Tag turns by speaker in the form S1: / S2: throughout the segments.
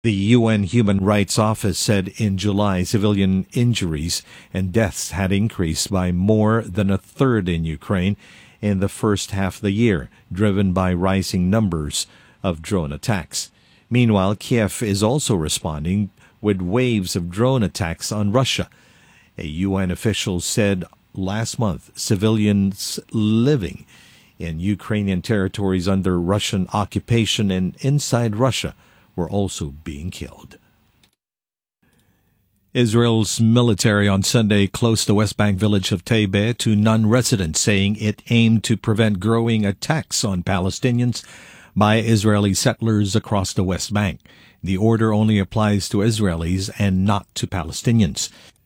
S1: The UN Human Rights Office said in July civilian injuries and deaths had increased by more than a third in Ukraine in the first half of the year, driven by rising numbers of drone attacks. Meanwhile, Kiev is also responding with waves of drone attacks on Russia. A UN official said last month civilians living in Ukrainian territories under Russian occupation and inside Russia were also being killed. Israel's military on Sunday closed the West Bank village of Taibe to non-residents, saying it aimed to prevent growing attacks on Palestinians by Israeli settlers across the West Bank. The order only applies to Israelis and not to Palestinians.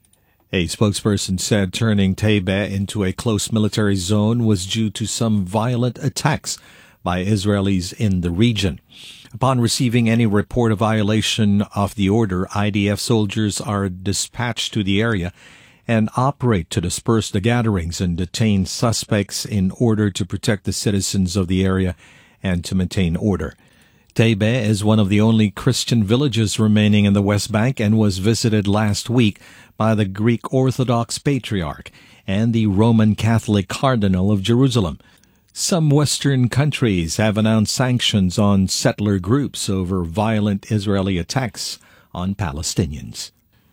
S1: A spokesperson said turning Taibe into a close military zone was due to some violent attacks by Israelis in the region. Upon receiving any report of violation of the order, IDF soldiers are dispatched to the area and operate to disperse the gatherings and detain suspects in order to protect the citizens of the area and to maintain order. Taibe is one of the only Christian villages remaining in the West Bank and was visited last week by the Greek Orthodox Patriarch and the Roman Catholic Cardinal of Jerusalem. Some Western countries have announced sanctions on settler groups over violent Israeli attacks on Palestinians.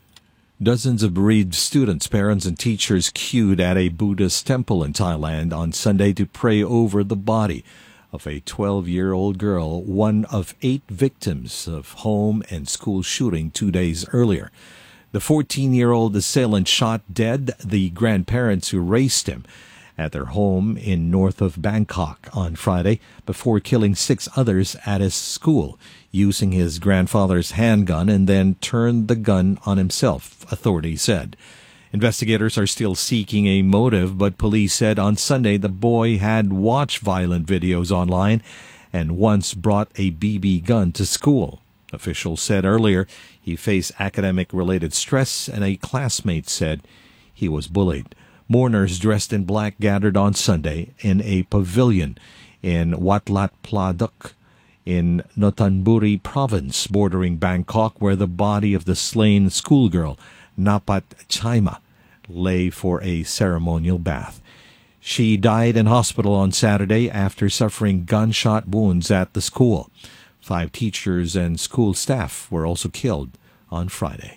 S1: Dozens of bereaved students, parents, and teachers queued at a Buddhist temple in Thailand on Sunday to pray over the body of a 12-year-old girl, one of 8 victims of home and school shooting 2 days earlier. The 14-year-old assailant shot dead the grandparents who raised him at their home in north of Bangkok on Friday before killing 6 others at his school, using his grandfather's handgun and then turned the gun on himself, authorities said. Investigators are still seeking a motive, but police said on Sunday the boy had watched violent videos online and once brought a BB gun to school. Officials said earlier he faced academic-related stress, and a classmate said he was bullied. Mourners dressed in black gathered on Sunday in a pavilion in Wat Lat Pladuk in Nonthaburi province bordering Bangkok, where the body of the slain schoolgirl Napat Chaima lay for a ceremonial bath. She died in hospital on Saturday after suffering gunshot wounds at the school. 5 teachers and school staff were also killed on Friday.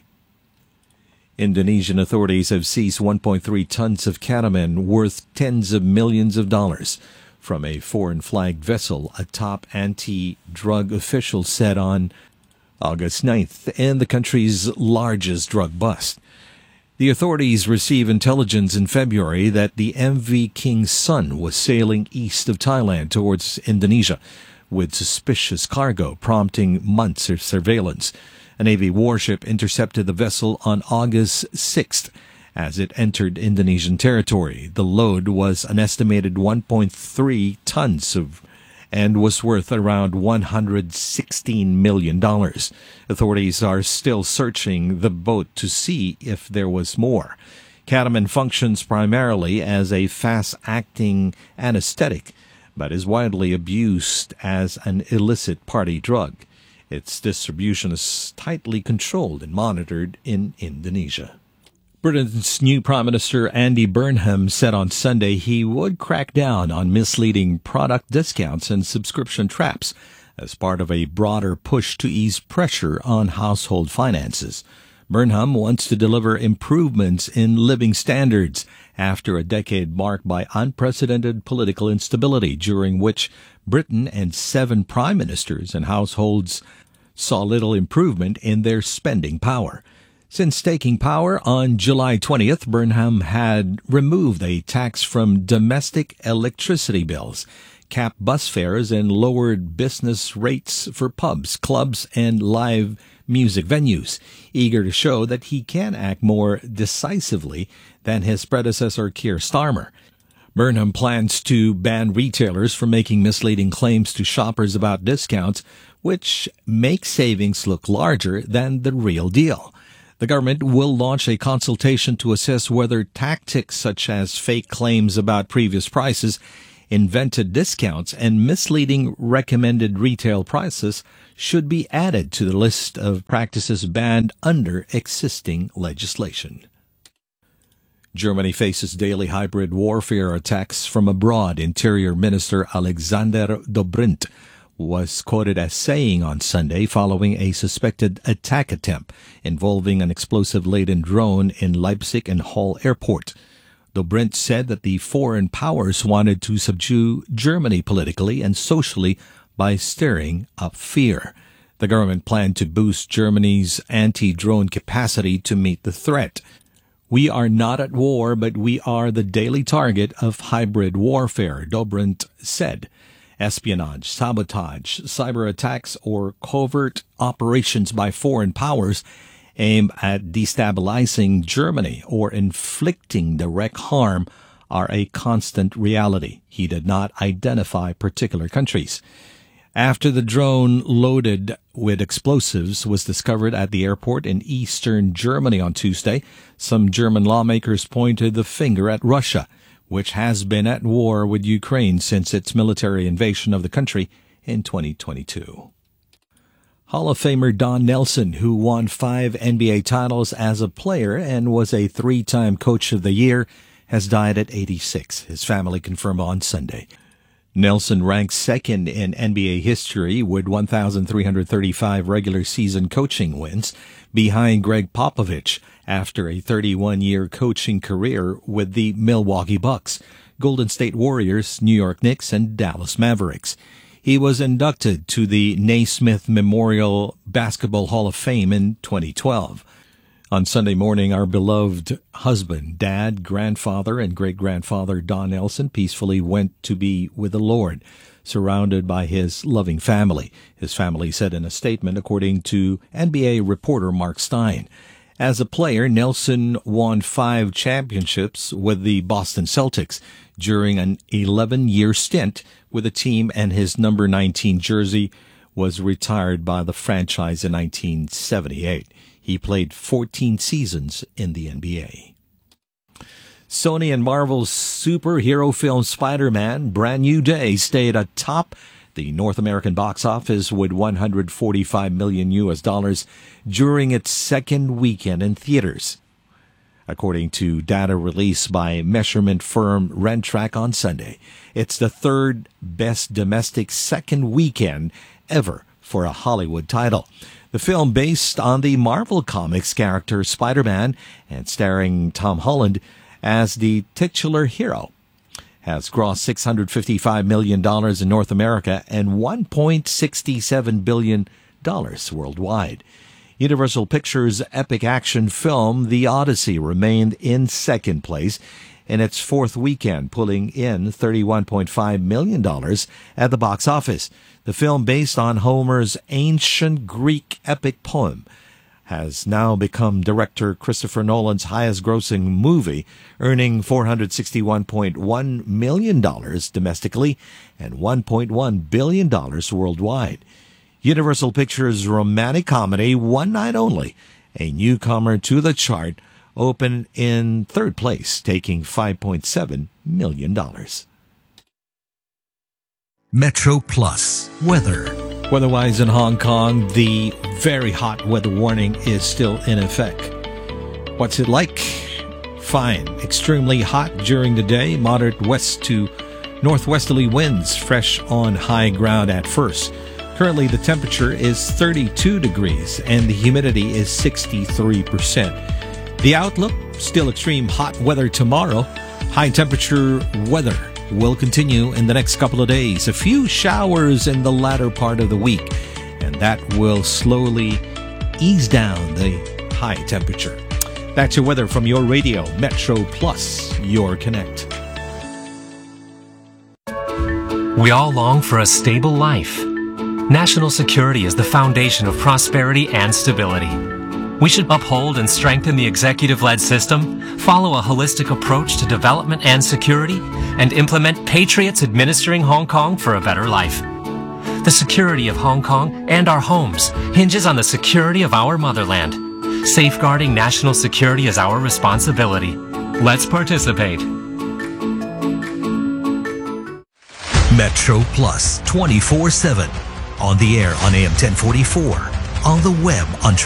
S1: Indonesian authorities have seized 1.3 tons of ketamine worth tens of millions of dollars from a foreign-flagged vessel, a top anti-drug official said on August 9th, in the country's largest drug bust. The authorities received intelligence in February that the MV King Sun was sailing east of Thailand towards Indonesia with suspicious cargo, prompting months of surveillance. A Navy warship intercepted the vessel on August 6th as it entered Indonesian territory. The load was an estimated 1.3 tons and was worth around $116 million. Authorities are still searching the boat to see if there was more. Ketamine functions primarily as a fast-acting anesthetic, but is widely abused as an illicit party drug. Its distribution is tightly controlled and monitored in Indonesia. Britain's new Prime Minister Andy Burnham said on Sunday he would crack down on misleading product discounts and subscription traps as part of a broader push to ease pressure on household finances. Burnham wants to deliver improvements in living standards after a decade marked by unprecedented political instability, during which Britain and 7 prime ministers and households saw little improvement in their spending power. Since taking power on July 20th, Burnham had removed a tax from domestic electricity bills, capped bus fares, and lowered business rates for pubs, clubs, and live music venues, eager to show that he can act more decisively than his predecessor Keir Starmer. Burnham plans to ban retailers from making misleading claims to shoppers about discounts, which make savings look larger than the real deal. The government will launch a consultation to assess whether tactics such as fake claims about previous prices invented discounts and misleading recommended retail prices should be added to the list of practices banned under existing legislation. Germany faces daily hybrid warfare attacks from abroad. Interior Minister Alexander Dobrindt was quoted as saying on Sunday following a suspected attack attempt involving an explosive-laden drone in Leipzig and Halle Airport. Dobrindt said that the foreign powers wanted to subdue Germany politically and socially by stirring up fear. The government planned to boost Germany's anti-drone capacity to meet the threat. "We are not at war, but we are the daily target of hybrid warfare," Dobrindt said. Espionage, sabotage, cyber attacks, or covert operations by foreign powers aimed at destabilizing Germany or inflicting direct harm are a constant reality. He did not identify particular countries. After the drone loaded with explosives was discovered at the airport in eastern Germany on Tuesday, some German lawmakers pointed the finger at Russia, which has been at war with Ukraine since its military invasion of the country in 2022. Hall of Famer Don Nelson, who won 5 NBA titles as a player and was a 3-time Coach of the Year, has died at 86, his family confirmed on Sunday. Nelson ranks second in NBA history with 1,335 regular season coaching wins, behind Greg Popovich after a 31-year coaching career with the Milwaukee Bucks, Golden State Warriors, New York Knicks, and Dallas Mavericks. He was inducted to the Naismith Memorial Basketball Hall of Fame in 2012. On Sunday morning, our beloved husband, dad, grandfather, and great-grandfather Don Nelson peacefully went to be with the Lord, surrounded by his loving family, his family said in a statement, according to NBA reporter Mark Stein. As a player, Nelson won 5 championships with the Boston Celtics during an 11-year stint with the team, and his number 19 jersey was retired by the franchise in 1978. He played 14 seasons in the NBA. Sony and Marvel's superhero film Spider-Man: Brand New Day stayed atop the North American box office with $145 million during its second weekend in theaters, according to data released by measurement firm Rentrak on Sunday. It's the third best domestic second weekend ever for a Hollywood title. The film, based on the Marvel Comics character Spider-Man and starring Tom Holland as the titular hero, has grossed $655 million in North America and $1.67 billion worldwide. Universal Pictures' epic action film The Odyssey remained in second place in its fourth weekend, pulling in $31.5 million at the box office. The film, based on Homer's ancient Greek epic poem, has now become director Christopher Nolan's highest-grossing movie, earning $461.1 million domestically and $1.1 billion worldwide. Universal Pictures' romantic comedy One Night Only, a newcomer to the chart, opened in third place, taking $5.7 million.
S2: Metro Plus weather.
S1: Weather-wise in Hong Kong, the very hot weather warning is still in effect. What's it like? Fine. Extremely hot during the day. Moderate west to northwesterly winds, fresh on high ground at first. Currently, the temperature is 32 degrees and the humidity is 63%. The outlook, still extreme hot weather tomorrow. High temperature weather will continue in the next couple of days. A few showers in the latter part of the week, and that will slowly ease down the high temperature. That's your weather from your radio, Metro Plus, your connect.
S3: We all long for a stable life. National security is the foundation of prosperity and stability. We should uphold and strengthen the executive-led system, follow a holistic approach to development and security, and implement patriots administering Hong Kong for a better life. The security of Hong Kong and our homes hinges on the security of our motherland. Safeguarding national security is our responsibility. Let's participate.
S2: Metro Plus 24/7. On the air on AM 1044. On the web on